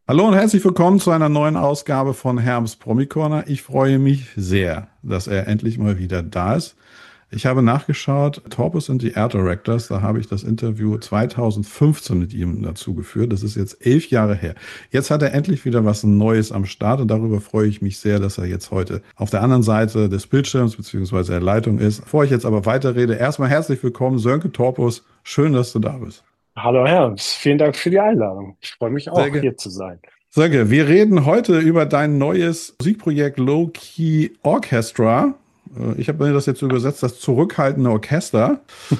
Hallo und herzlich willkommen zu einer neuen Ausgabe von Herms Promi Corner. Ich freue mich sehr, dass er endlich mal wieder da ist. Ich habe nachgeschaut, Torpus and the Art Directors, da habe ich das Interview 2015 mit ihm dazu geführt. Das ist jetzt 11 Jahre her. Jetzt hat er endlich wieder was Neues am Start und darüber freue ich mich sehr, dass er jetzt heute auf der anderen Seite des Bildschirms bzw. der Leitung ist. Bevor ich jetzt aber weiterrede, erstmal herzlich willkommen, Sönke Torpus. Schön, dass du da bist. Hallo Herr, vielen Dank für die Einladung. Ich freue mich Sehr auch, gerne. hier zu sein. Sönke, wir reden heute über dein neues Musikprojekt Low Key Orchestra. Ich habe mir das jetzt so übersetzt, das zurückhaltende Orchester.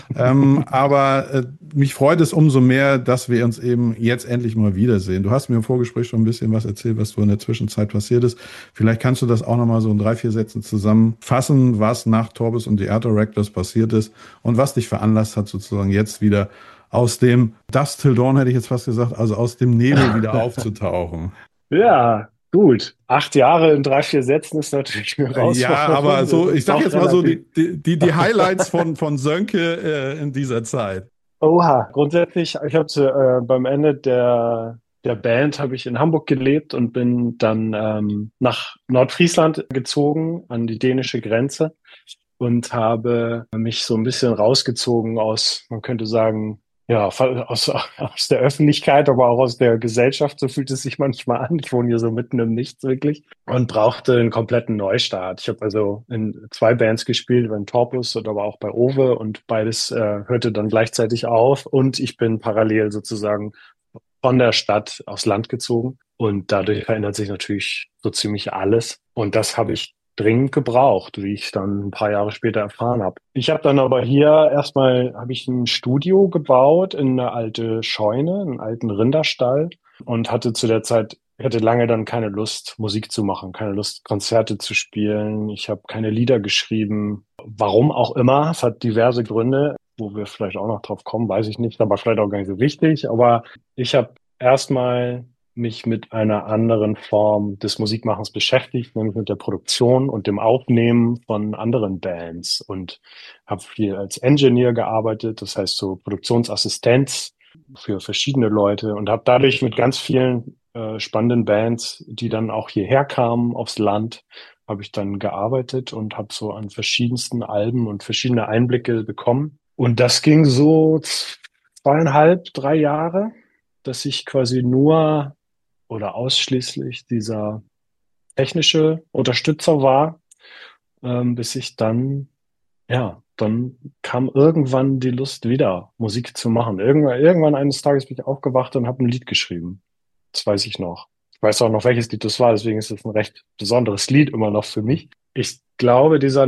Aber mich freut es umso mehr, dass wir uns eben jetzt endlich mal wiedersehen. Du hast mir im Vorgespräch schon ein bisschen was erzählt, was so in der Zwischenzeit passiert ist. Vielleicht kannst du das auch nochmal so in 3, 4 Sätzen zusammenfassen, was nach Torbis und The Art Directors passiert ist und was dich veranlasst hat, sozusagen jetzt wieder aus dem Dusk Till Dawn, hätte ich jetzt fast gesagt, also aus dem Nebel wieder aufzutauchen. Ja, gut. 8 Jahre in 3, 4 Sätzen ist natürlich eine Ja, aber Herausforderung. Das so, ich ist sag auch jetzt mal so relativ. die Highlights von Sönke in dieser Zeit. Oha, grundsätzlich, ich habe beim Ende der Band habe ich in Hamburg gelebt und bin dann nach Nordfriesland gezogen, an die dänische Grenze und habe mich so ein bisschen rausgezogen aus, man könnte sagen, ja, aus der Öffentlichkeit, aber auch aus der Gesellschaft. So fühlt es sich manchmal an. Ich wohne hier so mitten im Nichts wirklich und brauchte einen kompletten Neustart. Ich habe also in 2 Bands gespielt, bei Torpus und aber auch bei Owe, und beides hörte dann gleichzeitig auf, und ich bin parallel sozusagen von der Stadt aufs Land gezogen. Und dadurch verändert sich natürlich so ziemlich alles. Und das habe ich dringend gebraucht, wie ich dann ein paar Jahre später erfahren habe. Ich habe dann aber hier erstmal habe ich ein Studio gebaut in eine alte Scheune, einen alten Rinderstall, und hatte zu der Zeit, ich hatte lange dann keine Lust, Musik zu machen, keine Lust, Konzerte zu spielen. Ich habe keine Lieder geschrieben. Warum auch immer. Es hat diverse Gründe, wo wir vielleicht auch noch drauf kommen, weiß ich nicht, aber vielleicht auch gar nicht so wichtig. Aber ich habe erstmal mich mit einer anderen Form des Musikmachens beschäftigt, nämlich mit der Produktion und dem Aufnehmen von anderen Bands, und habe viel als Engineer gearbeitet, das heißt so Produktionsassistenz für verschiedene Leute, und habe dadurch mit ganz vielen spannenden Bands, die dann auch hierher kamen aufs Land, habe ich dann gearbeitet und habe so an verschiedensten Alben und verschiedene Einblicke bekommen. Und das ging so 2,5, 3 Jahre, dass ich quasi nur oder ausschließlich dieser technische Unterstützer war, bis ich dann, ja, dann kam irgendwann die Lust wieder, Musik zu machen. Irgendwann eines Tages bin ich aufgewacht und habe ein Lied geschrieben. Das weiß ich noch. Ich weiß auch noch, welches Lied das war, deswegen ist es ein recht besonderes Lied immer noch für mich. Ich glaube, dieser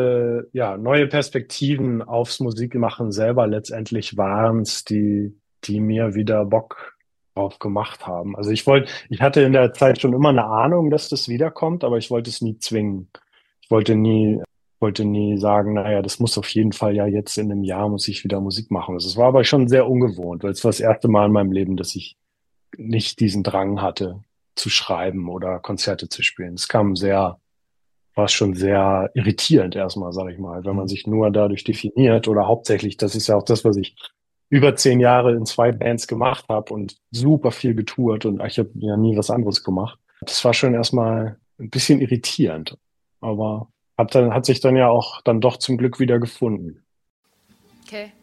neue Perspektiven aufs Musikmachen selber letztendlich waren es, die mir wieder Bock drauf gemacht haben. Also ich hatte in der Zeit schon immer eine Ahnung, dass das wiederkommt, aber ich wollte es nie zwingen. Ich wollte nie sagen, naja, das muss auf jeden Fall, ja, jetzt in einem Jahr muss ich wieder Musik machen. Das war aber schon sehr ungewohnt, weil es war das erste Mal in meinem Leben, dass ich nicht diesen Drang hatte, zu schreiben oder Konzerte zu spielen. War schon sehr irritierend erstmal, sage ich mal, wenn man sich nur dadurch definiert, oder hauptsächlich, das ist ja auch das, was ich über 10 Jahre in 2 Bands gemacht habe und super viel getourt, und ich habe ja nie was anderes gemacht. Das war schon erstmal ein bisschen irritierend, aber hat sich dann ja auch dann doch zum Glück wieder gefunden. Okay.